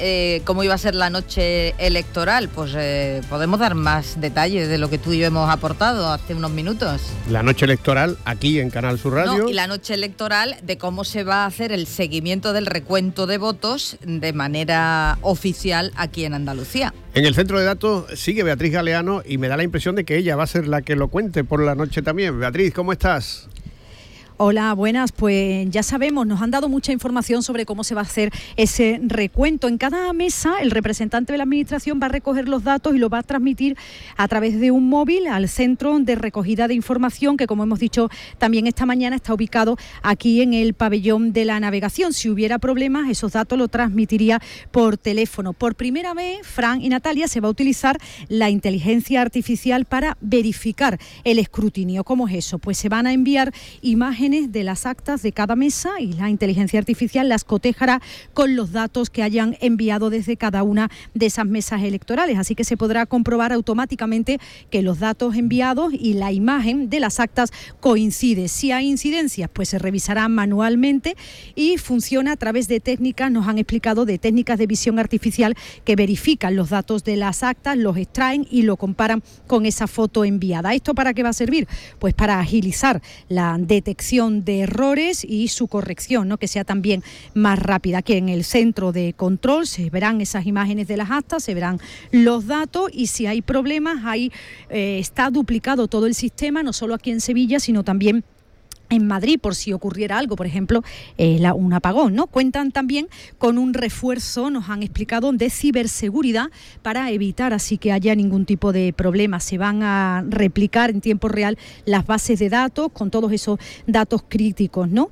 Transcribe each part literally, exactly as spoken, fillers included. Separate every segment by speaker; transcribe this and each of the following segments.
Speaker 1: eh, cómo iba a ser la noche electoral. Pues eh, podemos dar más detalles de lo que tú y yo hemos aportado hace unos minutos.
Speaker 2: La noche electoral aquí en Canal Sur Radio.
Speaker 1: No, y la noche electoral de cómo se va a hacer el seguimiento del recuento de votos de manera oficial aquí en Andalucía.
Speaker 2: En el centro de datos sigue Beatriz Galeano y me da la impresión de que ella va a ser la que lo cuente por la noche también. Beatriz, ¿cómo estás?
Speaker 3: Hola, buenas. Pues ya sabemos, nos han dado mucha información sobre cómo se va a hacer ese recuento. En cada mesa, el representante de la Administración va a recoger los datos y lo va a transmitir a través de un móvil al centro de recogida de información, que como hemos dicho también esta mañana está ubicado aquí en el pabellón de la navegación. Si hubiera problemas, esos datos los transmitiría por teléfono. Por primera vez, Fran y Natalia, se va a utilizar la inteligencia artificial para verificar el escrutinio. ¿Cómo es eso? Pues se van a enviar imágenes de las actas de cada mesa y la inteligencia artificial las cotejará con los datos que hayan enviado desde cada una de esas mesas electorales. Así que se podrá comprobar automáticamente que los datos enviados y la imagen de las actas coincide. Si hay incidencias, pues se revisarán manualmente y funciona a través de técnicas, nos han explicado, de técnicas de visión artificial que verifican los datos de las actas, los extraen y lo comparan con esa foto enviada. ¿Esto para qué va a servir? Pues para agilizar la detección de errores y su corrección, ¿no? Que sea también más rápida. Que en el centro de control se verán esas imágenes de las actas, se verán los datos y si hay problemas, ahí eh, está duplicado todo el sistema, no solo aquí en Sevilla, sino también en Madrid, por si ocurriera algo, por ejemplo, eh, la, un apagón, ¿no? Cuentan también con un refuerzo, nos han explicado, de ciberseguridad para evitar así que haya ningún tipo de problema. Se van a replicar en tiempo real las bases de datos con todos esos datos críticos, ¿no?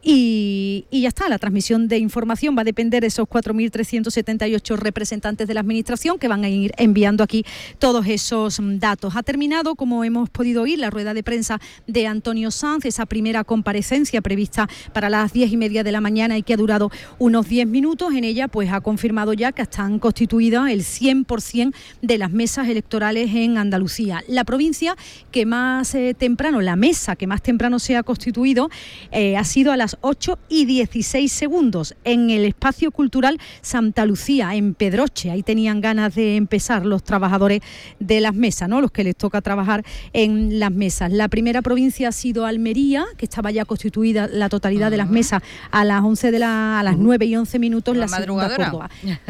Speaker 3: Y, y ya está, la transmisión de información va a depender de esos cuatro mil trescientos setenta y ocho representantes de la Administración que van a ir enviando aquí todos esos datos. Ha terminado, como hemos podido oír, la rueda de prensa de Antonio Sanz, esa primera comparecencia prevista para las diez y media de la mañana y que ha durado unos diez minutos. En ella pues ha confirmado ya que están constituidas el cien por ciento de las mesas electorales en Andalucía. La provincia que más eh, temprano, la mesa que más temprano se ha constituido eh, ha sido a las ocho y dieciséis segundos en el espacio cultural Santa Lucía, en Pedroche. Ahí tenían ganas de empezar los trabajadores de las mesas, ¿no? Los que les toca trabajar en las mesas. La primera provincia ha sido Almería, que estaba ya constituida la totalidad uh-huh. de las mesas a las once de la, a las nueve y once minutos, la, la segunda Córdoba.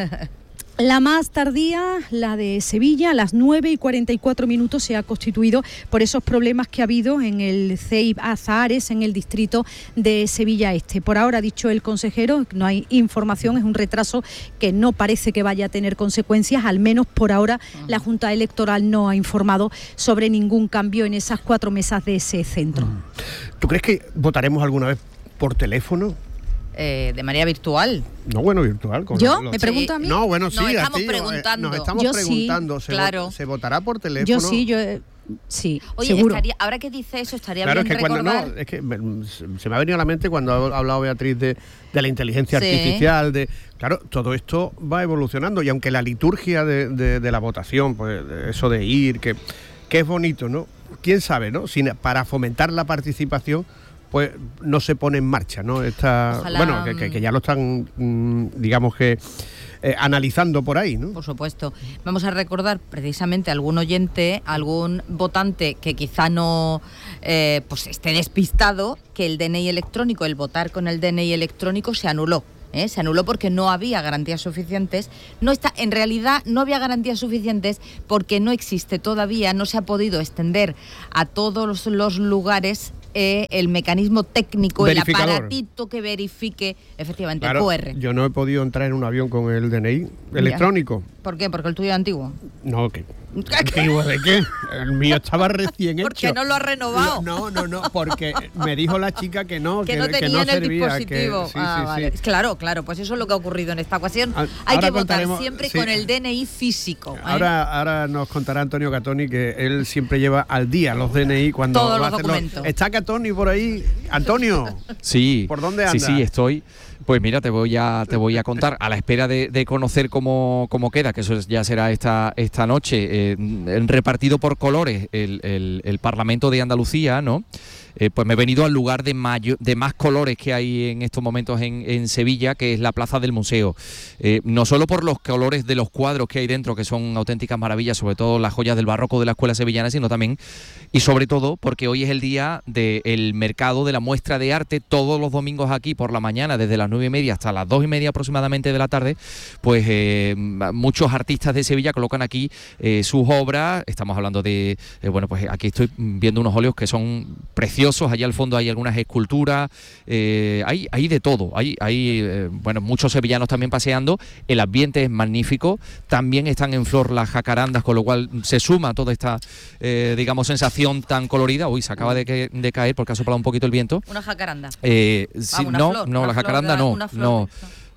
Speaker 3: La más tardía, la de Sevilla, a las nueve y cuarenta y cuatro minutos se ha constituido por esos problemas que ha habido en el C E I P Azahares, en el distrito de Sevilla Este. Por ahora, ha dicho el consejero, no hay información, es un retraso que no parece que vaya a tener consecuencias, al menos por ahora uh-huh. la Junta Electoral no ha informado sobre ningún cambio en esas cuatro mesas de ese centro.
Speaker 2: Uh-huh. ¿Tú crees que votaremos alguna vez por teléfono?
Speaker 1: Eh, de manera virtual.
Speaker 2: No, bueno, virtual. Con
Speaker 3: ¿Yo?
Speaker 2: Los...
Speaker 3: ¿Me pregunta a mí?
Speaker 2: No, bueno, sí,
Speaker 1: nos estamos
Speaker 2: a ti.
Speaker 1: preguntando.
Speaker 2: Nos estamos
Speaker 3: yo
Speaker 2: preguntando.
Speaker 3: Sí,
Speaker 2: ¿Se,
Speaker 1: claro.
Speaker 2: vo- ¿Se votará por teléfono?
Speaker 3: Yo sí, yo... Sí,
Speaker 1: Oye,
Speaker 3: seguro.
Speaker 1: estaría, ahora que dice eso, estaría
Speaker 2: claro,
Speaker 1: bien
Speaker 2: es que
Speaker 1: recordar...
Speaker 2: cuando no, es que me, se me ha venido a la mente cuando ha hablado Beatriz de, de la inteligencia
Speaker 1: sí.
Speaker 2: artificial, de claro, todo esto va evolucionando y aunque la liturgia de, de, de la votación, pues eso de ir, que, que es bonito, ¿no? Quién sabe, ¿no? Sin, para fomentar la participación, pues no se pone en marcha, ¿no? Está,
Speaker 1: Ojalá,
Speaker 2: bueno, que, que, que ya lo están, mmm, digamos que eh, analizando por ahí, ¿no?
Speaker 1: Por supuesto. Vamos a recordar precisamente a algún oyente, algún votante que quizá no eh, pues esté despistado, que el D N I electrónico, el votar con el D N I electrónico se anuló. ¿Eh? Se anuló porque no había garantías suficientes. No está, en realidad no había garantías suficientes porque no existe todavía, no se ha podido extender a todos los lugares eh, el mecanismo técnico, el aparatito que verifique efectivamente
Speaker 2: claro,
Speaker 1: el Q R.
Speaker 2: Yo no he podido entrar en un avión con el D N I electrónico.
Speaker 1: ¿Por qué? ¿Porque el tuyo es antiguo?
Speaker 2: No, que ¿antiguo de qué? El mío estaba recién hecho.
Speaker 1: ¿Por qué no lo has renovado?
Speaker 2: No, no, no, porque me dijo la chica que no,
Speaker 1: que,
Speaker 2: que
Speaker 1: no tenía
Speaker 2: que no
Speaker 1: en el
Speaker 2: servía,
Speaker 1: dispositivo.
Speaker 2: Que, sí,
Speaker 1: ah,
Speaker 2: sí,
Speaker 1: vale.
Speaker 2: sí.
Speaker 1: Claro, claro, pues eso es lo que ha ocurrido en esta ocasión.
Speaker 2: A,
Speaker 1: Hay que votar
Speaker 2: contaremos,
Speaker 1: siempre
Speaker 2: sí.
Speaker 1: con el D N I físico. ¿eh?
Speaker 2: Ahora, ahora nos contará Antonio Catoni que él siempre lleva al día los D N I cuando
Speaker 1: todos
Speaker 2: va
Speaker 1: los
Speaker 2: a hacerlo.
Speaker 1: documentos.
Speaker 2: ¿Está Catoni por ahí? Antonio.
Speaker 4: Sí.
Speaker 2: ¿Por dónde anda?
Speaker 4: Sí, sí, estoy. Pues mira, te voy a te voy a contar, a la espera de, de conocer cómo, cómo queda, que eso ya será esta esta noche, eh, repartido por colores el, el, el Parlamento de Andalucía, ¿no? Eh, pues me he venido al lugar de, mayo, de más colores que hay en estos momentos en, en Sevilla, que es la Plaza del Museo. Eh, no solo por los colores de los cuadros que hay dentro, que son auténticas maravillas, sobre todo las joyas del barroco de la escuela sevillana, sino también, y sobre todo, porque hoy es el día del mercado de la muestra de arte, todos los domingos aquí por la mañana, desde las nueve y media hasta las dos y media aproximadamente de la tarde, pues eh, muchos artistas de Sevilla colocan aquí eh, sus obras. Estamos hablando de, eh, bueno, pues aquí estoy viendo unos óleos que son preciosos. Allá al fondo hay algunas esculturas, eh, hay, hay de todo, hay, hay eh, bueno, muchos sevillanos también paseando, el ambiente es magnífico, también están en flor las jacarandas, con lo cual se suma toda esta, eh, digamos, sensación tan colorida. Uy, se acaba de, que, de caer porque ha soplado un poquito el viento.
Speaker 1: Una jacaranda.
Speaker 4: Eh, sí,
Speaker 1: ah, una
Speaker 4: no,
Speaker 1: flor,
Speaker 4: no,
Speaker 1: una
Speaker 4: la jacaranda no,
Speaker 1: flor,
Speaker 4: no.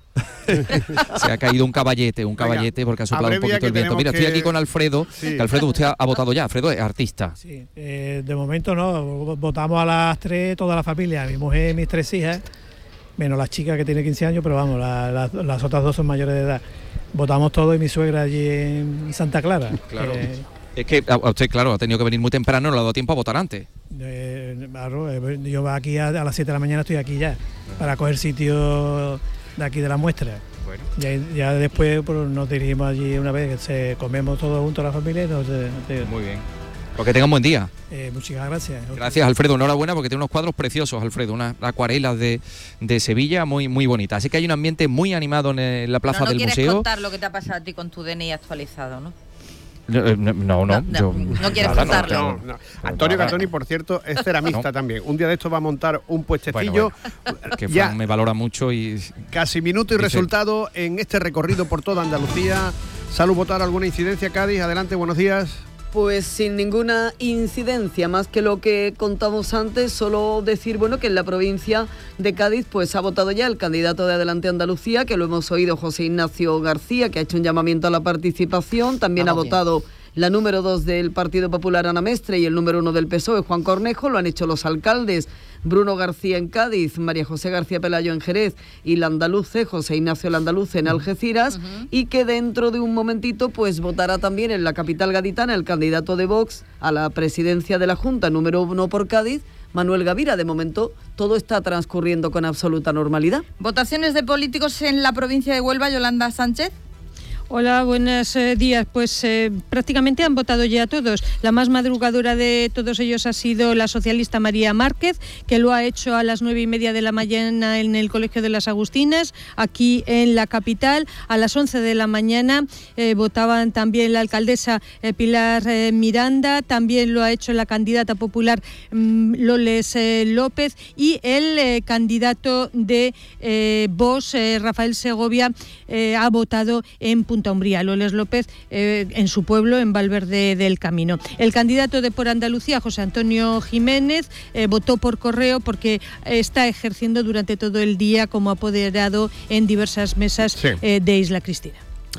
Speaker 4: Se ha caído un caballete, un caballete porque ha soplado un poquito el viento. Mira, estoy aquí con Alfredo, sí. que Alfredo, usted ha, ha votado ya. Alfredo es artista.
Speaker 5: Sí, eh, de momento no, votamos a las tres, toda la familia, mi mujer y mis tres hijas, menos la chica que tiene quince años, pero vamos, la, la, las otras dos son mayores de edad. Votamos todos y mi suegra allí en Santa Clara.
Speaker 4: Claro.
Speaker 5: Eh,
Speaker 4: es que a usted, claro, ha tenido que venir muy temprano, no le ha dado tiempo a votar antes.
Speaker 5: Eh, claro, yo aquí a, a las siete de la mañana estoy aquí ya, para coger sitio de aquí de la muestra. Bueno. Ya, ya después pues, nos dirigimos allí una vez, que se comemos todos juntos la familia y nos, eh,
Speaker 4: muy bien. Porque tengan buen día.
Speaker 5: Eh, muchas gracias.
Speaker 4: Gracias, Alfredo. Enhorabuena porque tiene unos cuadros preciosos, Alfredo, unas acuarelas de, de Sevilla muy muy bonitas. Así que hay un ambiente muy animado en la plaza
Speaker 1: no, no
Speaker 4: del museo.
Speaker 1: No quieres contar lo que te ha pasado a ti con tu D N I actualizado, ¿no?
Speaker 4: No, no, no, no, yo,
Speaker 1: no quieres contarlo.
Speaker 2: No, no. Antonio Catoni, por cierto, es ceramista no. también. Un día de esto va a montar un puestecillo.
Speaker 4: Bueno, bueno, que ya me valora mucho y
Speaker 2: casi minuto y dice, resultado en este recorrido por toda Andalucía. Salud, votar alguna incidencia, Cádiz. Adelante, buenos días.
Speaker 6: Pues sin ninguna incidencia, más que lo que contamos antes, solo decir bueno que en la provincia de Cádiz pues ha votado ya el candidato de Adelante Andalucía, que lo hemos oído, José Ignacio García, que ha hecho un llamamiento a la participación. También Vamos ha votado bien. La número dos del Partido Popular, Ana Mestre, y el número uno del P S O E, Juan Cornejo. Lo han hecho los alcaldes Bruno García en Cádiz, María José García Pelayo en Jerez y Landaluce, José Ignacio Landaluce en Algeciras, uh-huh. y que dentro de un momentito pues votará también en la capital gaditana el candidato de Vox a la presidencia de la Junta, número uno por Cádiz, Manuel Gavira. De momento todo está transcurriendo con absoluta normalidad.
Speaker 1: ¿Votaciones de políticos en la provincia de Huelva, Yolanda Sánchez?
Speaker 7: Hola, buenos eh, días. Pues eh, prácticamente han votado ya todos. La más madrugadora de todos ellos ha sido la socialista María Márquez, que lo ha hecho a las nueve y media de la mañana en el Colegio de las Agustinas, aquí en la capital. A las once de la mañana eh, votaban también la alcaldesa eh, Pilar eh, Miranda, también lo ha hecho la candidata popular mm, Loles eh, López, y el eh, candidato de eh, Vox, eh, Rafael Segovia, eh, ha votado en Punta Umbría, Loles López, eh, en su pueblo, en Valverde del Camino. El candidato de Por Andalucía, José Antonio Jiménez, eh, votó por correo porque está ejerciendo durante todo el día como apoderado en diversas mesas sí. eh, de Isla Cristina.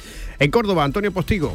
Speaker 2: En Córdoba, Antonio Postigo.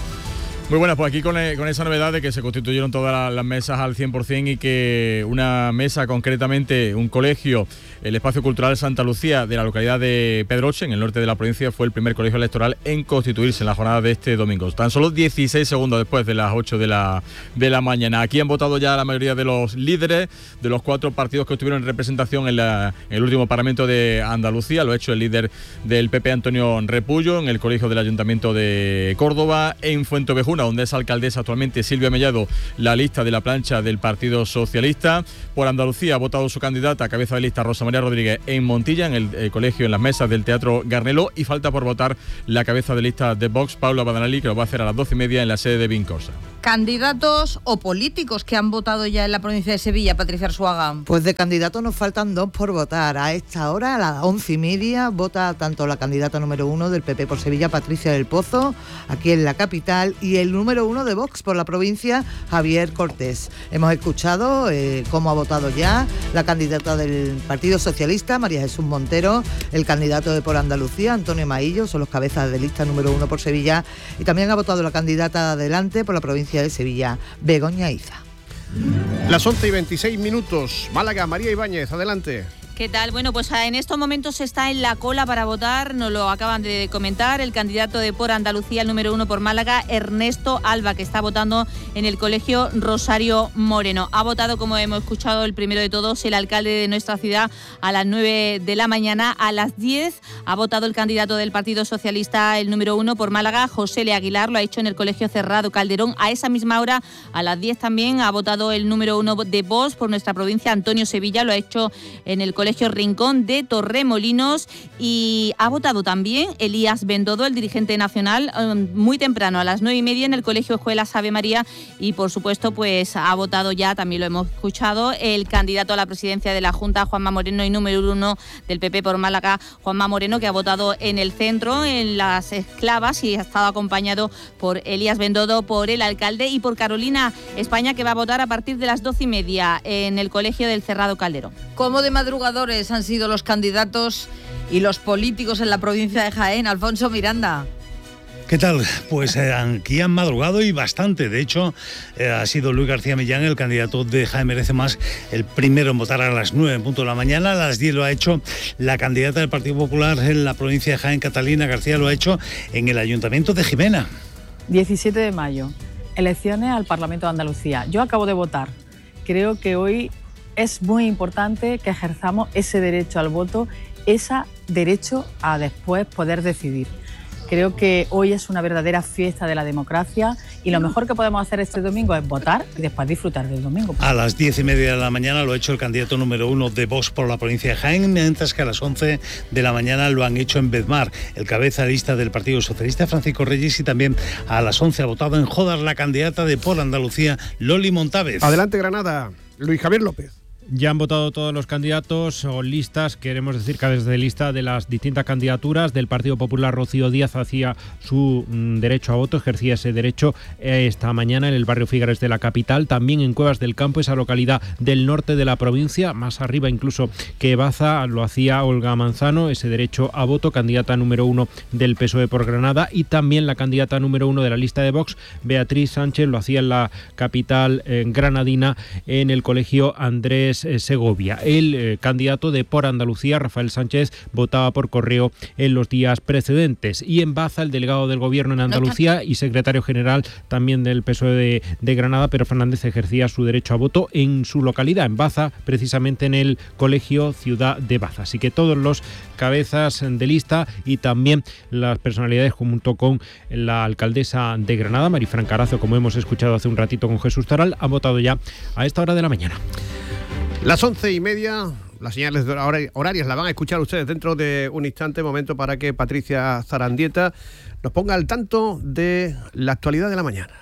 Speaker 8: Muy buenas, pues aquí con, con esa novedad de que se constituyeron todas las mesas al cien por ciento y que una mesa, concretamente un colegio, el Espacio Cultural Santa Lucía de la localidad de Pedroche, en el norte de la provincia, fue el primer colegio electoral en constituirse en la jornada de este domingo. Tan solo dieciséis segundos después de las ocho de la, de la mañana. Aquí han votado ya la mayoría de los líderes de los cuatro partidos que estuvieron en representación en, la, en el último Parlamento de Andalucía. Lo ha hecho el líder del P P, Antonio Repullo, en el colegio del Ayuntamiento de Córdoba. En Fuenteovejuna, donde es alcaldesa actualmente Silvia Mellado, la lista de la plancha del Partido Socialista. Por Andalucía ha votado su candidata a cabeza de lista Rosa María Rodríguez en Montilla, en el eh, colegio, en las mesas del Teatro Garneló, y falta por votar la cabeza de lista de Vox, Paula Badanalí, que lo va a hacer a las doce y media en la sede de Vincorsa.
Speaker 1: ¿Candidatos o políticos que han votado ya en la provincia de Sevilla, Patricia Arzuaga?
Speaker 9: Pues de candidatos nos faltan dos por votar. A esta hora, a las once y media, vota tanto la candidata número uno del P P por Sevilla, Patricia del Pozo, aquí en la capital, y el número uno de Vox por la provincia, Javier Cortés. Hemos escuchado eh, cómo ha votado ya la candidata del Partido Socialista, María Jesús Montero, el candidato de Por Andalucía, Antonio Maillo, son los cabezas de lista número uno por Sevilla, y también ha votado la candidata Adelante por la provincia de Sevilla, Begoña Iza.
Speaker 2: Las once y veintiséis minutos, Málaga, María Ibáñez, adelante.
Speaker 10: ¿Qué tal? Bueno, pues en estos momentos está en la cola para votar, nos lo acaban de comentar, el candidato de Por Andalucía, el número uno por Málaga, Ernesto Alba, que está votando en el colegio Rosario Moreno. Ha votado, como hemos escuchado, el primero de todos, el alcalde de nuestra ciudad a las nueve de la mañana. A las diez ha votado el candidato del Partido Socialista, el número uno por Málaga, José Le Aguilar, lo ha hecho en el colegio Cerrado Calderón. A esa misma hora, a las diez también, ha votado el número uno de Vox por nuestra provincia, Antonio Sevilla, lo ha hecho en el colegio Colegio Rincón de Torremolinos, y ha votado también Elías Bendodo, el dirigente nacional, muy temprano, a las nueve y media, en el Colegio Escuelas Ave María, y por supuesto pues ha votado ya, también lo hemos escuchado, el candidato a la presidencia de la Junta, Juanma Moreno, y número uno del P P por Málaga, Juanma Moreno, que ha votado en el centro, en las Esclavas, y ha estado acompañado por Elías Bendodo, por el alcalde, y por Carolina España, que va a votar a partir de las doce y media en el Colegio del Cerrado Calderón.
Speaker 1: ¿Cómo de madrugadores han sido los candidatos y los políticos en la provincia de Jaén? Alfonso Miranda.
Speaker 11: ¿Qué tal? Pues eh, aquí han madrugado y bastante. De hecho, eh, ha sido Luis García Millán, el candidato de Jaén Merece Más, el primero en votar a las nueve en punto de la mañana. A las diez lo ha hecho la candidata del Partido Popular en la provincia de Jaén, Catalina García, lo ha hecho en el Ayuntamiento de Jimena.
Speaker 12: diecisiete de mayo, elecciones al Parlamento de Andalucía. Yo acabo de votar. Creo que hoy es muy importante que ejerzamos ese derecho al voto, ese derecho a después poder decidir. Creo que hoy es una verdadera fiesta de la democracia y lo mejor que podemos hacer este domingo es votar y después disfrutar del domingo.
Speaker 11: A las diez y media de la mañana lo ha hecho el candidato número uno de Vox por la provincia de Jaén, mientras que a las once de la mañana lo han hecho en Bedmar el cabeza de lista del Partido Socialista, Francisco Reyes, y también a las once ha votado en Jodas la candidata de Por Andalucía, Loli Montávez.
Speaker 2: Adelante, Granada. Luis Javier López.
Speaker 13: Ya han votado todos los candidatos o listas, queremos decir que desde lista de las distintas candidaturas. Del Partido Popular, Rocío Díaz hacía su mm, derecho a voto, ejercía ese derecho eh, esta mañana en el barrio Figueres de la capital, también en Cuevas del Campo, esa localidad del norte de la provincia, más arriba incluso que Baza, lo hacía Olga Manzano, ese derecho a voto, candidata número uno del P S O E por Granada, y también la candidata número uno de la lista de Vox, Beatriz Sánchez, lo hacía en la capital eh, granadina, en el colegio Andrés Segovia. El eh, candidato de Por Andalucía, Rafael Sánchez, votaba por correo en los días precedentes. Y en Baza, el delegado del Gobierno en Andalucía y secretario general también del P S O E de, de Granada, Pedro Fernández, ejercía su derecho a voto en su localidad, en Baza, precisamente en el colegio Ciudad de Baza. Así que todos los cabezas de lista y también las personalidades, junto con la alcaldesa de Granada, Marifran Carazo, como hemos escuchado hace un ratito con Jesús Taral, han votado ya a esta hora de la mañana.
Speaker 2: Las once y media, las señales horarias las van a escuchar ustedes dentro de un instante, momento para que Patricia Zarandieta nos ponga al tanto de la actualidad de la mañana.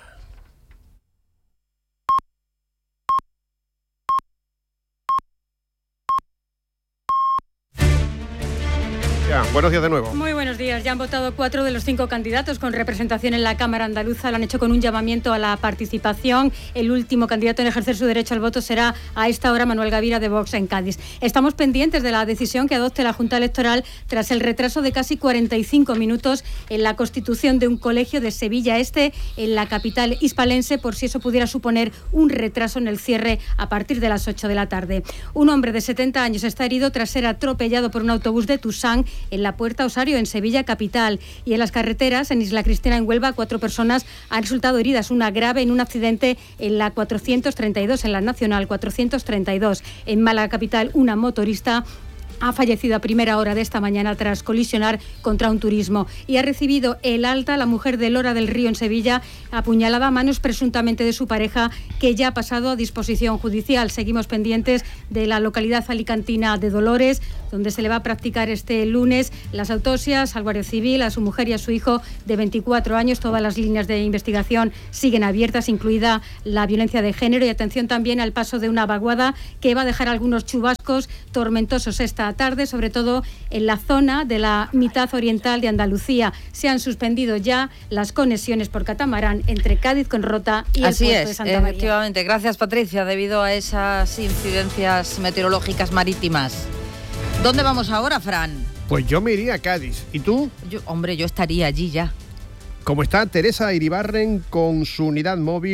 Speaker 2: Buenos días de nuevo.
Speaker 14: Muy buenos días. Ya han votado cuatro de los cinco candidatos con representación en la Cámara Andaluza. Lo han hecho con un llamamiento a la participación. El último candidato en ejercer su derecho al voto será a esta hora Manuel Gavira, de Vox, en Cádiz. Estamos pendientes de la decisión que adopte la Junta Electoral tras el retraso de casi cuarenta y cinco minutos en la constitución de un colegio de Sevilla Este, en la capital hispalense, por si eso pudiera suponer un retraso en el cierre a partir de las ocho de la tarde. Un hombre de setenta años está herido tras ser atropellado por un autobús de Tusán en la Puerta Osario, en Sevilla capital. Y en las carreteras, en Isla Cristina, en Huelva, cuatro personas han resultado heridas, una grave en un accidente en la cuatrocientos treinta y dos, en la Nacional cuatrocientos treinta y dos. En Málaga capital, una motorista ha fallecido a primera hora de esta mañana tras colisionar contra un turismo. Y ha recibido el alta la mujer de Lora del Río, en Sevilla, apuñalada a manos presuntamente de su pareja, que ya ha pasado a disposición judicial. Seguimos pendientes de la localidad alicantina de Dolores, donde se le va a practicar este lunes las autopsias al Guardia Civil, a su mujer y a su hijo de veinticuatro años. Todas las líneas de investigación siguen abiertas, incluida la violencia de género. Y atención también al paso de una vaguada que va a dejar algunos chubascos tormentosos esta tarde, sobre todo en la zona de la mitad oriental de Andalucía. Se han suspendido ya las conexiones por catamarán entre Cádiz con Rota y
Speaker 1: Así
Speaker 14: el puerto
Speaker 1: es,
Speaker 14: de Santa María.
Speaker 1: Efectivamente. Gracias, Patricia, debido a esas incidencias meteorológicas marítimas. ¿Dónde vamos ahora, Fran?
Speaker 2: Pues yo me iría a Cádiz. ¿Y tú?
Speaker 1: Yo, hombre, yo estaría allí ya.
Speaker 2: Como está Teresa Iribarren con su unidad móvil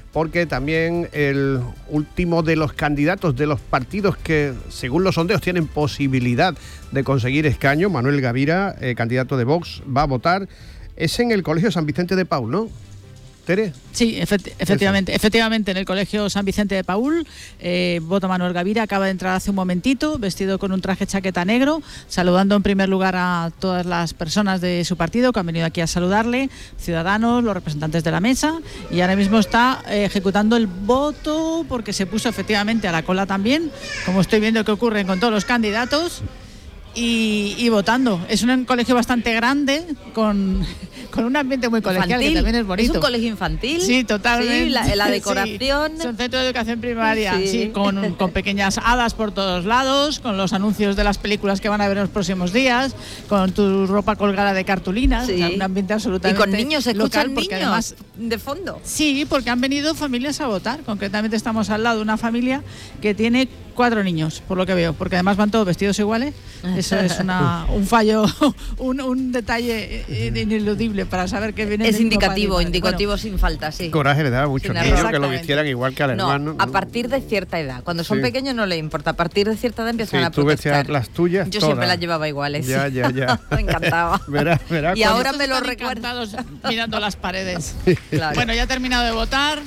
Speaker 2: porque también el último de los candidatos de los partidos que, según los sondeos, tienen posibilidad de conseguir escaño, Manuel Gavira, eh, candidato de Vox, va a votar. Es en el Colegio San Vicente de Paúl, ¿no? ¿Tere?
Speaker 12: Sí, efecti- efectivamente, efectivamente en el Colegio San Vicente de Paúl eh, vota Manuel Gavira, acaba de entrar hace un momentito, vestido con un traje chaqueta negro, saludando en primer lugar a todas las personas de su partido que han venido aquí a saludarle, ciudadanos, los representantes de la mesa, y ahora mismo está eh, ejecutando el voto porque se puso efectivamente a la cola también, como estoy viendo que ocurre con todos los candidatos. Y, y votando. Es un colegio bastante grande, con, con un ambiente muy colegial,
Speaker 1: Infantil.
Speaker 12: que también es bonito.
Speaker 1: ¿Es un colegio infantil?
Speaker 12: Sí, totalmente.
Speaker 1: Sí, la, la decoración.
Speaker 12: Sí, es un centro de educación primaria, sí,
Speaker 1: Sí.
Speaker 12: con, con pequeñas hadas por todos lados, con los anuncios de las películas que van a ver en los próximos días, con tu ropa colgada de cartulinas,
Speaker 1: Sí.
Speaker 12: o sea, un ambiente
Speaker 1: Y
Speaker 12: absolutamente
Speaker 1: con niños, ¿se
Speaker 12: local,
Speaker 1: escuchan
Speaker 12: porque
Speaker 1: niños
Speaker 12: además
Speaker 1: de fondo?
Speaker 12: sí, porque han venido familias a votar. Concretamente estamos al lado de una familia que tiene cuatro niños, por lo que veo, porque además van todos vestidos iguales. Eso es una, un fallo, un, un detalle ineludible para saber que viene.
Speaker 1: Es indicativo, indicativo sin falta, sí.
Speaker 2: Coraje le da a muchos
Speaker 1: Sin
Speaker 2: niños
Speaker 1: error.
Speaker 2: que lo vistieran igual que al
Speaker 1: No,
Speaker 2: hermano.
Speaker 1: a partir de cierta edad. Cuando son
Speaker 2: Sí.
Speaker 1: pequeños no le importa. A partir de cierta edad empiezan
Speaker 2: Sí,
Speaker 1: a
Speaker 2: tú
Speaker 1: protestar.
Speaker 2: vestías las tuyas
Speaker 1: Yo
Speaker 2: todas.
Speaker 1: siempre las llevaba iguales.
Speaker 2: Ya, ya, ya.
Speaker 1: Me encantaba.
Speaker 2: Verás, verás
Speaker 1: Y
Speaker 2: cuando-
Speaker 1: ahora me lo
Speaker 12: Están
Speaker 1: recuerdo.
Speaker 12: encantados mirando las paredes.
Speaker 1: Claro.
Speaker 12: Bueno, ya ha terminado de votar.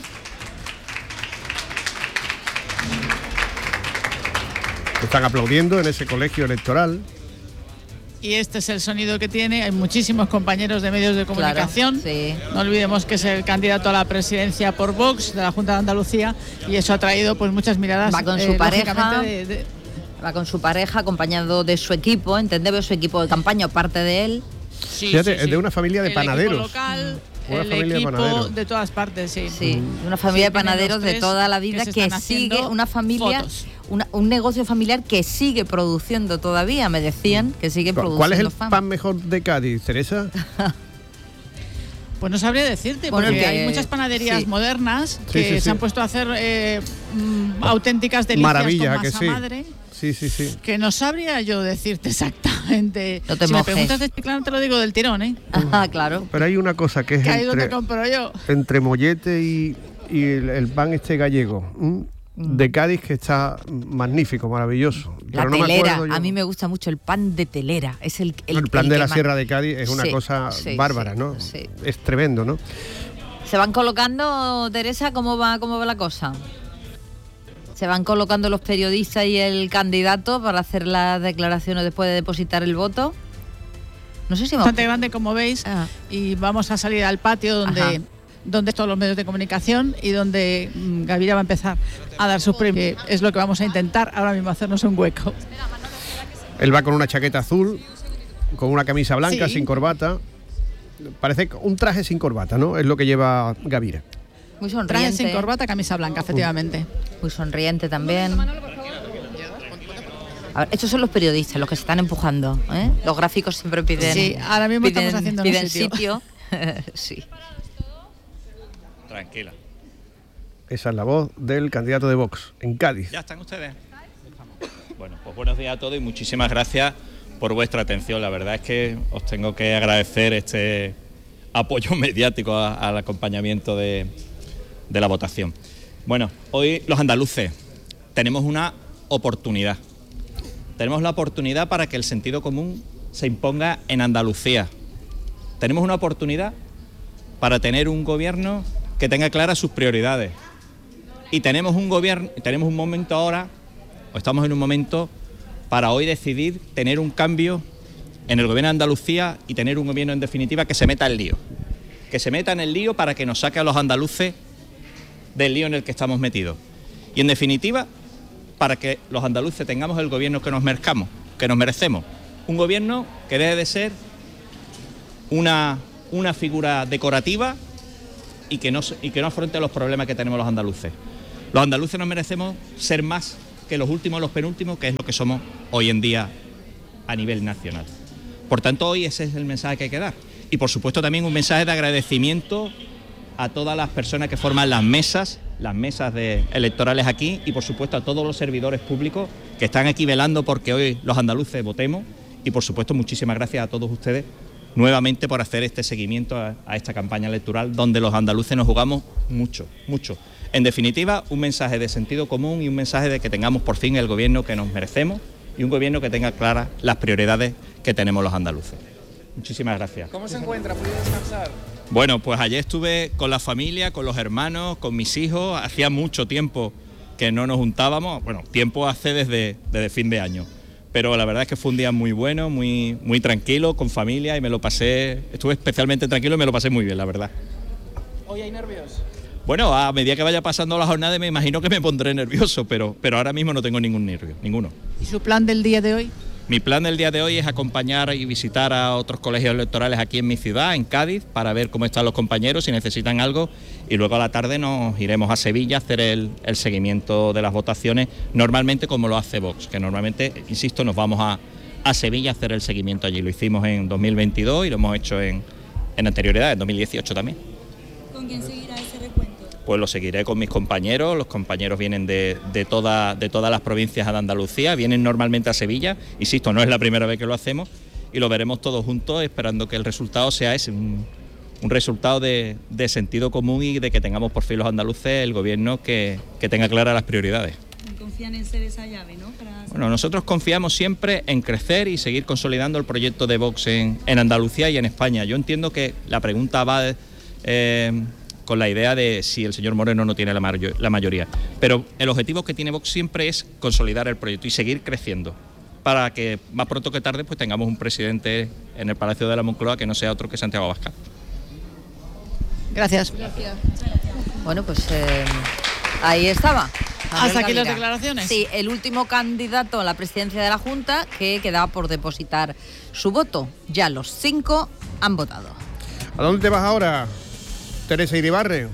Speaker 2: Están aplaudiendo en ese colegio electoral.
Speaker 12: Y este es el sonido que tiene. Hay muchísimos compañeros de medios de comunicación.
Speaker 1: Claro, sí.
Speaker 12: No olvidemos que es el candidato a la presidencia por Vox de la Junta de Andalucía, y eso ha traído pues muchas miradas.
Speaker 1: Va con
Speaker 12: eh,
Speaker 1: su pareja.
Speaker 12: lógicamente, de- de-
Speaker 1: Va con su pareja, acompañado de su equipo, entendemos, su equipo de campaña o parte de él.
Speaker 12: Sí,
Speaker 2: Fíjate,
Speaker 12: sí,
Speaker 2: es de
Speaker 12: sí.
Speaker 2: una familia de
Speaker 12: El equipo
Speaker 2: panaderos.
Speaker 12: local,
Speaker 2: Una
Speaker 12: el
Speaker 2: familia de
Speaker 12: equipo
Speaker 2: panaderos.
Speaker 12: de todas partes, sí.
Speaker 1: Sí, una familia
Speaker 12: Sí,
Speaker 1: de
Speaker 12: tienen
Speaker 1: panaderos
Speaker 12: los
Speaker 1: de
Speaker 12: tres
Speaker 1: toda la
Speaker 12: que
Speaker 1: vida
Speaker 12: se
Speaker 1: que,
Speaker 12: están
Speaker 1: sigue,
Speaker 12: haciendo
Speaker 1: una familia,
Speaker 12: fotos.
Speaker 1: una- un negocio familiar que sigue produciendo todavía, me decían, que sigue produciendo
Speaker 2: ¿Cuál es el
Speaker 1: fama.
Speaker 2: pan mejor de Cádiz, Teresa?
Speaker 12: Pues no sabría decirte,
Speaker 1: Bueno,
Speaker 12: porque
Speaker 1: que-
Speaker 12: hay muchas panaderías
Speaker 1: sí.
Speaker 12: modernas
Speaker 2: Sí,
Speaker 12: que
Speaker 2: sí, sí.
Speaker 12: se han puesto a hacer eh, mm, auténticas delicias
Speaker 2: Maravilla,
Speaker 12: con
Speaker 2: que
Speaker 12: masa
Speaker 2: sí.
Speaker 12: madre.
Speaker 2: Sí, sí, sí.
Speaker 12: Que no sabría yo decirte exactamente.
Speaker 1: No te
Speaker 12: si me
Speaker 1: mojes.
Speaker 12: preguntas de Chiclana te lo digo del tirón, ¿eh?
Speaker 1: Ah, claro.
Speaker 2: Pero hay una cosa que es
Speaker 12: Que ahí donde
Speaker 2: entre,
Speaker 12: compro yo.
Speaker 2: entre mollete y, y el, el pan este gallego, ¿m? de Cádiz, que está magnífico, maravilloso.
Speaker 1: La
Speaker 2: Pero no me
Speaker 1: telera,
Speaker 2: acuerdo yo.
Speaker 1: a mí me gusta mucho el pan de telera. Es el, el,
Speaker 2: El plan
Speaker 1: el
Speaker 2: de
Speaker 1: que
Speaker 2: la
Speaker 1: más-
Speaker 2: Sierra de Cádiz es una
Speaker 1: Sí,
Speaker 2: cosa
Speaker 1: sí,
Speaker 2: bárbara,
Speaker 1: sí,
Speaker 2: ¿no?
Speaker 1: sí.
Speaker 2: Es tremendo, ¿no?
Speaker 1: Se van colocando, Teresa, ¿cómo va, cómo va la cosa? Se van colocando los periodistas y el candidato para hacer las declaraciones después de depositar el voto. No sé si hemos...
Speaker 12: Bastante grande, como veis,
Speaker 1: Ah.
Speaker 12: y vamos a salir al patio donde,
Speaker 1: Ajá.
Speaker 12: donde están los medios de comunicación y donde mm, Gavira va a empezar a dar su premio. que Es lo que vamos a intentar ahora mismo, hacernos un hueco.
Speaker 2: Él va con una chaqueta azul, con una camisa blanca,
Speaker 12: Sí.
Speaker 2: sin corbata. Parece un traje sin corbata, ¿no? Es lo que lleva Gavira.
Speaker 1: Muy
Speaker 12: Traje
Speaker 1: sonriente.
Speaker 12: sin corbata, camisa blanca, efectivamente.
Speaker 1: Muy sonriente también. A ver, estos son los periodistas, los que se están empujando, ¿eh? Los gráficos siempre piden...
Speaker 12: Sí, ahora mismo
Speaker 1: piden,
Speaker 12: estamos haciendo
Speaker 1: piden
Speaker 12: un sitio.
Speaker 1: sitio. Sí.
Speaker 8: Tranquila.
Speaker 2: Esa es la voz del candidato de Vox en Cádiz.
Speaker 15: ¿Ya están ustedes? Bueno, pues buenos días a todos y muchísimas gracias por vuestra atención. La verdad es que os tengo que agradecer este apoyo mediático a- al acompañamiento de, de la votación. Bueno, hoy los andaluces tenemos una oportunidad. Tenemos la oportunidad para que el sentido común se imponga en Andalucía. Tenemos una oportunidad para tener un gobierno que tenga claras sus prioridades. Y tenemos un gobierno, tenemos un momento ahora, o estamos en un momento para hoy decidir tener un cambio en el gobierno de Andalucía y tener un gobierno en definitiva que se meta en lío. Que se meta en el lío para que nos saque a los andaluces del lío en el que estamos metidos. Y en definitiva, para que los andaluces tengamos el gobierno que nos mercamos, que nos merecemos. Un gobierno que deje de ser una, una figura decorativa y que, no, y que no afronte los problemas que tenemos los andaluces. Los andaluces nos merecemos ser más que los últimos, los penúltimos, que es lo que somos hoy en día a nivel nacional. Por tanto, hoy ese es el mensaje que hay que dar. Y por supuesto también un mensaje de agradecimiento a todas las personas que forman las mesas, las mesas de electorales aquí, y por supuesto a todos los servidores públicos que están aquí velando porque hoy los andaluces votemos, y por supuesto muchísimas gracias a todos ustedes nuevamente por hacer este seguimiento a, a esta campaña electoral donde los andaluces nos jugamos mucho, mucho. En definitiva, un mensaje de sentido común y un mensaje de que tengamos por fin el gobierno que nos merecemos y un gobierno que tenga claras las prioridades que tenemos los andaluces. Muchísimas gracias.
Speaker 16: ¿Cómo se encuentra? ¿Puede descansar?
Speaker 15: Bueno, pues ayer estuve con la familia, con los hermanos, con mis hijos. Hacía mucho tiempo que no nos juntábamos. Bueno, tiempo hace desde, desde fin de año. Pero la verdad es que fue un día muy bueno, muy, muy tranquilo, con familia y me lo pasé... Estuve especialmente tranquilo y me lo pasé muy bien, la verdad.
Speaker 16: ¿Hoy hay nervios?
Speaker 15: Bueno, a medida que vaya pasando la jornada me imagino que me pondré nervioso, pero, pero ahora mismo no tengo ningún nervio, ninguno.
Speaker 16: ¿Y su plan del día de hoy?
Speaker 15: Mi plan del día de hoy es acompañar y visitar a otros colegios electorales aquí en mi ciudad, en Cádiz, para ver cómo están los compañeros, si necesitan algo, y luego a la tarde nos iremos a Sevilla a hacer el, el seguimiento de las votaciones, normalmente como lo hace Vox, que normalmente, insisto, nos vamos a, a Sevilla a hacer el seguimiento allí. Lo hicimos en dos mil veintidós y lo hemos hecho en, en anterioridad, en dos mil dieciocho también.
Speaker 16: ¿Con quién seguirá ese recuento?
Speaker 15: Pues lo seguiré con mis compañeros, los compañeros vienen de, de, toda, de todas las provincias de Andalucía, vienen normalmente a Sevilla, insisto, no es la primera vez que lo hacemos, y lo veremos todos juntos esperando que el resultado sea ese, un, un resultado de, de sentido común y de que tengamos por fin los andaluces el gobierno que, que tenga claras las prioridades.
Speaker 16: Confían en ser esa llave, ¿no? Para...
Speaker 15: Bueno, nosotros confiamos siempre en crecer y seguir consolidando el proyecto de Vox en, en Andalucía y en España. Yo entiendo que la pregunta va... Eh, con la idea de si el señor Moreno no tiene la, mayor, la mayoría. Pero el objetivo que tiene Vox siempre es consolidar el proyecto y seguir creciendo, para que más pronto que tarde pues tengamos un presidente en el Palacio de la Moncloa que no sea otro que Santiago Abascal.
Speaker 16: Gracias.
Speaker 1: Gracias. Bueno, pues eh, ahí estaba.
Speaker 16: Hasta aquí las declaraciones.
Speaker 1: Sí, el último candidato a la presidencia de la Junta que quedaba por depositar su voto. Ya los cinco han votado.
Speaker 2: ¿A dónde te vas ahora, Teresa Iribarre?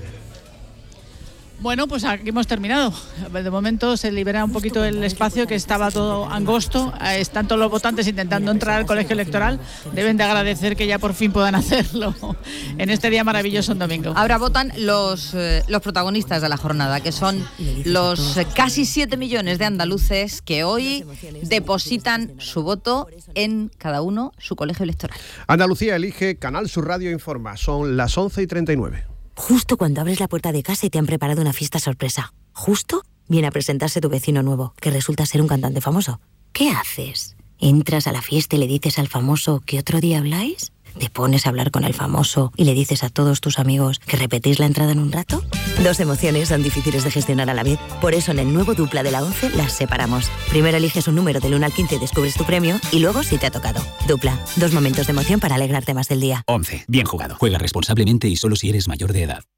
Speaker 16: Bueno, pues aquí hemos terminado. De momento se libera un poquito el espacio, que estaba todo angosto. Están todos los votantes intentando entrar al colegio electoral. Deben de agradecer que ya por fin puedan hacerlo en este día maravilloso, en domingo.
Speaker 1: Ahora votan los, eh, los protagonistas de la jornada, que son los eh, casi siete millones de andaluces que hoy depositan su voto en cada uno su colegio electoral.
Speaker 2: Andalucía elige, Canal Sur Radio informa. Son las once y treinta y nueve.
Speaker 17: Justo cuando abres la puerta de casa y te han preparado una fiesta sorpresa. Justo viene a presentarse tu vecino nuevo, que resulta ser un cantante famoso. ¿Qué haces? ¿Entras a la fiesta y le dices al famoso que otro día habláis? ¿Te pones a hablar con el famoso y le dices a todos tus amigos que repetís la entrada en un rato? Dos emociones son difíciles de gestionar a la vez. Por eso en el nuevo Dupla de la once las separamos. Primero eliges un número del uno al quince y descubres tu premio, y luego si te ha tocado. Dupla, dos momentos de emoción para alegrarte más del día.
Speaker 18: once. Bien jugado. Juega responsablemente y solo si eres mayor de edad.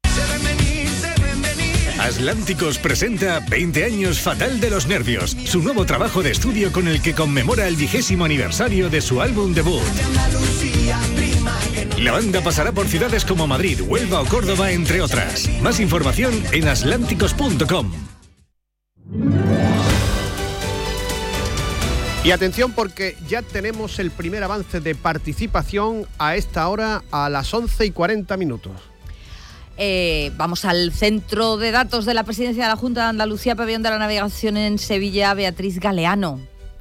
Speaker 19: Atlánticos presenta veinte años Fatal de los Nervios, su nuevo trabajo de estudio con el que conmemora el vigésimo aniversario de su álbum debut. La banda pasará por ciudades como Madrid, Huelva o Córdoba, entre otras. Más información en atlánticos punto com.
Speaker 2: Y atención, porque ya tenemos el primer avance de participación a esta hora, a las once y cuarenta minutos.
Speaker 1: Eh, vamos al centro de datos de la presidencia de la Junta de Andalucía, Pabellón de la Navegación en Sevilla, Beatriz Galeano.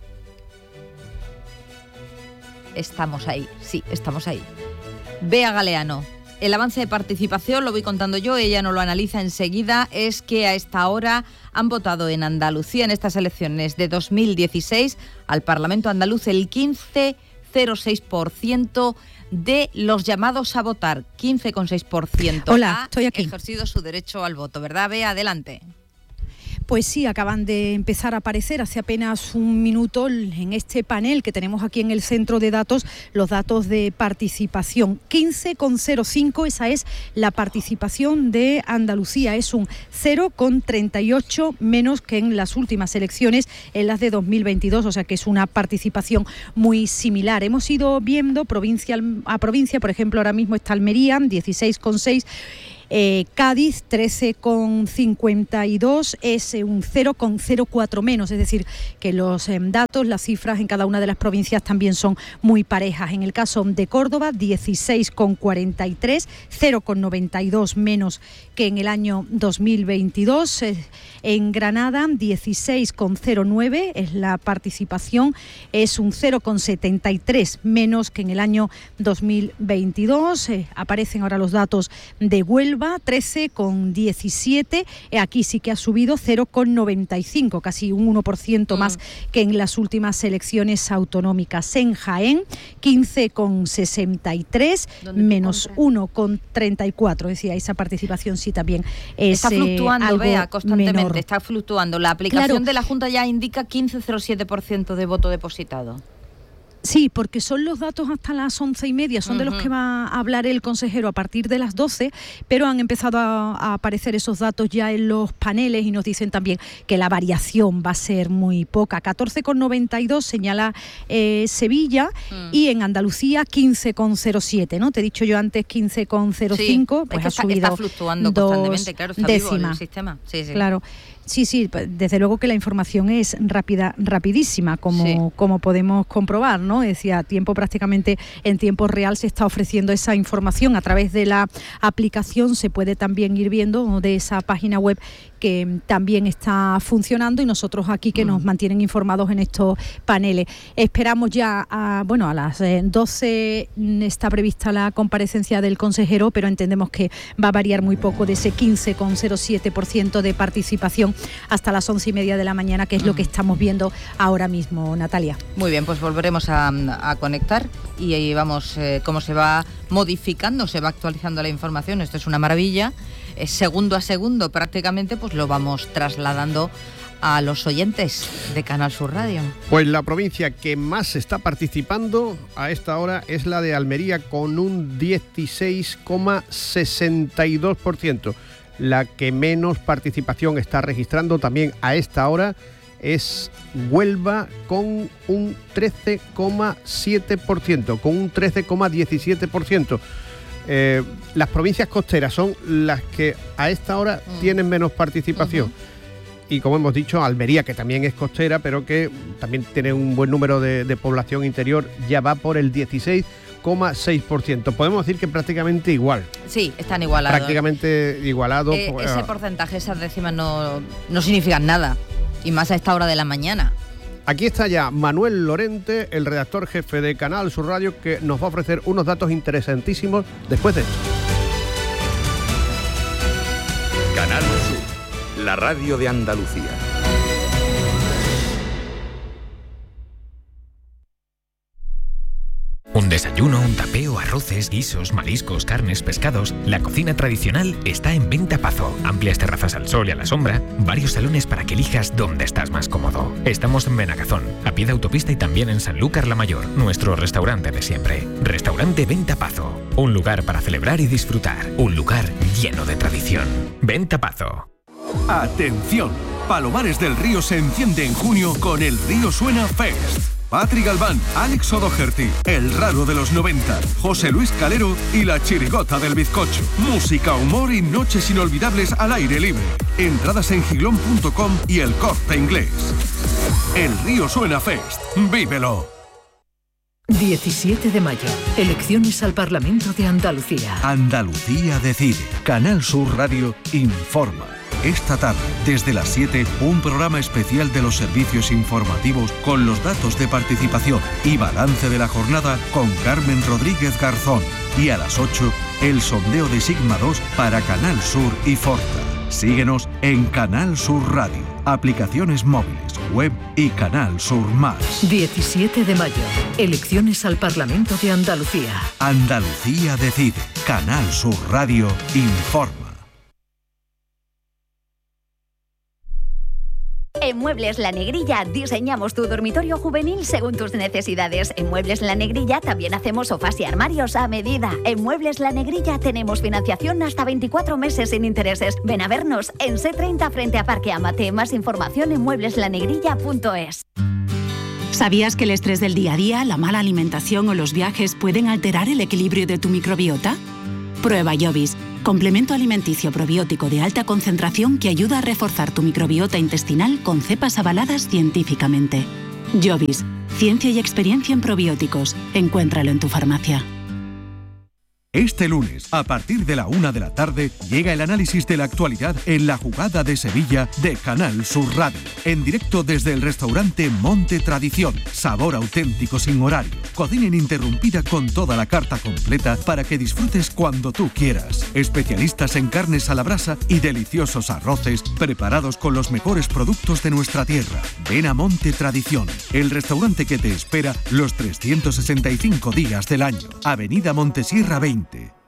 Speaker 1: Estamos ahí, sí, estamos ahí. Bea Galeano. El avance de participación, lo voy contando yo, ella nos lo analiza enseguida, es que a esta hora han votado en Andalucía en estas elecciones de dos mil dieciséis al Parlamento andaluz el quince coma cero seis por ciento de los llamados a votar. quince coma seis por ciento
Speaker 3: Hola, estoy aquí.
Speaker 1: Ha ejercido su derecho al voto, ¿verdad, Bea? Adelante.
Speaker 3: Pues sí, acaban de empezar a aparecer hace apenas un minuto en este panel que tenemos aquí en el centro de datos los datos de participación. quince coma cero cinco, esa es la participación de Andalucía. Es un cero coma treinta y ocho menos que en las últimas elecciones, en las de dos mil veintidós, o sea que es una participación muy similar. Hemos ido viendo provincia a provincia, por ejemplo, ahora mismo está Almería, dieciséis coma seis. Eh, Cádiz, trece coma cincuenta y dos, es un cero coma cero cuatro menos, es decir, que los eh, datos, las cifras en cada una de las provincias también son muy parejas. En el caso de Córdoba, dieciséis coma cuarenta y tres, cero coma noventa y dos menos que en el año dos mil veintidós. Eh, en Granada, dieciséis coma cero nueve es la participación, es un cero coma setenta y tres menos que en el año dos mil veintidós. Eh, aparecen ahora los datos de Huelva, Huelva trece coma diecisiete, aquí sí que ha subido cero coma noventa y cinco, casi un uno por ciento más que en las últimas elecciones autonómicas. En Jaén quince coma sesenta y tres, menos uno coma treinta y cuatro, decía, esa participación sí también es
Speaker 1: está fluctuando,
Speaker 3: eh, algo
Speaker 1: vea, constantemente,
Speaker 3: menor.
Speaker 1: está fluctuando. La aplicación
Speaker 3: Claro.
Speaker 1: de la Junta ya indica quince coma cero siete por ciento de voto depositado.
Speaker 3: Sí, porque son los datos hasta las once y media, son uh-huh. de los que va a hablar el consejero a partir de las doce, pero han empezado a, a aparecer esos datos ya en los paneles y nos dicen también que la variación va a ser muy poca. catorce coma noventa y dos señala eh, Sevilla uh-huh. y en Andalucía quince coma cero siete, ¿no? Te he dicho yo antes quince coma cero cinco,
Speaker 1: sí,
Speaker 3: pues
Speaker 1: es que
Speaker 3: ha
Speaker 1: está,
Speaker 3: subido
Speaker 1: está fluctuando
Speaker 3: dos
Speaker 1: constantemente, claro, está
Speaker 3: décimas.
Speaker 1: vivo el sistema. Sí, sí.
Speaker 3: Claro. Sí, sí, desde luego que la información es rápida, rapidísima, como, sí. como podemos comprobar, ¿no? Es decir, a tiempo prácticamente en tiempo real se está ofreciendo esa información. A través de la aplicación se puede también ir viendo de esa página web que también está funcionando y nosotros aquí que mm. nos mantienen informados en estos paneles. Esperamos ya, a, bueno, a las doce está prevista la comparecencia del consejero, pero entendemos que va a variar muy poco de ese quince coma cero siete por ciento de participación hasta las once y media de la mañana, que es mm. lo que estamos viendo ahora mismo, Natalia.
Speaker 1: Muy bien, pues volveremos a, a conectar y ahí vamos eh, cómo se va modificando, se va actualizando la información. Esto es una maravilla. Eh, segundo a segundo prácticamente pues lo vamos trasladando a los oyentes de Canal Sur Radio.
Speaker 2: Pues la provincia que más está participando a esta hora es la de Almería, con un dieciséis coma sesenta y dos por ciento. La que menos participación está registrando también a esta hora es Huelva, con un trece coma siete por ciento, con un trece coma diecisiete por ciento. Eh, las provincias costeras son las que a esta hora mm. tienen menos participación. Uh-huh. Y como hemos dicho, Almería, que también es costera, pero que también tiene un buen número de, de población interior, ya va por el dieciséis coma seis por ciento. Podemos decir que prácticamente igual.
Speaker 1: Sí, están igualados.
Speaker 2: Prácticamente igualados.
Speaker 1: Eh, ese porcentaje, esas décimas no, no significan nada, y más a esta hora de la mañana.
Speaker 2: Aquí está ya Manuel Lorente, el redactor jefe de Canal Sur Radio, que nos va a ofrecer unos datos interesantísimos después de esto.
Speaker 19: Canal Sur, la radio de Andalucía.
Speaker 20: Un desayuno, un tapeo, arroces, guisos, mariscos, carnes, pescados. La cocina tradicional está en Venta Pazo. Amplias terrazas al sol y a la sombra. Varios salones para que elijas dónde estás más cómodo. Estamos en Benagazón, a pie de autopista, y también en Sanlúcar la Mayor, nuestro restaurante de siempre. Restaurante Venta Pazo. Un lugar para celebrar y disfrutar. Un lugar lleno de tradición. Venta Pazo.
Speaker 21: ¡Atención! Palomares del Río se enciende en junio con el Río Suena Fest. Patri Galván, Alex O'Doherty, El Raro de los noventa, José Luis Calero y La Chirigota del Bizcocho. Música, humor y noches inolvidables al aire libre. Entradas en giglón punto com y El Corte Inglés. El Río Suena Fest. ¡Vívelo!
Speaker 22: diecisiete de mayo. Elecciones al Parlamento de Andalucía.
Speaker 21: Andalucía decide. Canal Sur Radio informa. Esta tarde, desde las siete, un programa especial de los servicios informativos con los datos de participación y balance de la jornada con Carmen Rodríguez Garzón. Y a las ocho, el sondeo de Sigma dos para Canal Sur y Forta. Síguenos en Canal Sur Radio, aplicaciones móviles, web y Canal Sur Más.
Speaker 22: diecisiete de mayo. Elecciones al Parlamento de Andalucía.
Speaker 21: Andalucía decide. Canal Sur Radio informa.
Speaker 23: En Muebles La Negrilla diseñamos tu dormitorio juvenil según tus necesidades. En Muebles La Negrilla también hacemos sofás y armarios a medida. En Muebles La Negrilla tenemos financiación hasta veinticuatro meses sin intereses. Ven a vernos en C treinta frente a Parque Amate. Más información en muebles la negrilla punto es.
Speaker 24: ¿Sabías que el estrés del día a día, la mala alimentación o los viajes pueden alterar el equilibrio de tu microbiota? Prueba Jovis, complemento alimenticio probiótico de alta concentración que ayuda a reforzar tu microbiota intestinal con cepas avaladas científicamente. Jovis, ciencia y experiencia en probióticos. Encuéntralo en tu farmacia.
Speaker 21: Este lunes, a partir de la una de la tarde, llega el análisis de la actualidad en La Jugada de Sevilla de Canal Sur Radio. En directo desde el restaurante Monte Tradición. Sabor auténtico sin horario. Cocina ininterrumpida con toda la carta completa para que disfrutes cuando tú quieras. Especialistas en carnes a la brasa y deliciosos arroces preparados con los mejores productos de nuestra tierra. Ven a Monte Tradición, el restaurante que te espera los trescientos sesenta y cinco días del año. Avenida Montesierra veinte.